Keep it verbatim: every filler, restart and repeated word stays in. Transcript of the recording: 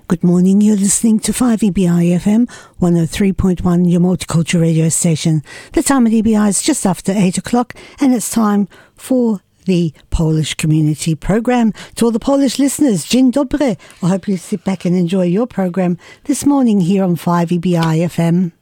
Good morning, you're listening to five E B I F M, one oh three point one, your multicultural radio station. The time at E B I is just after eight o'clock, and it's time for the Polish Community Programme. To all the Polish listeners, Dzień dobry. I hope you sit back and enjoy your programme this morning here on five E B I F M.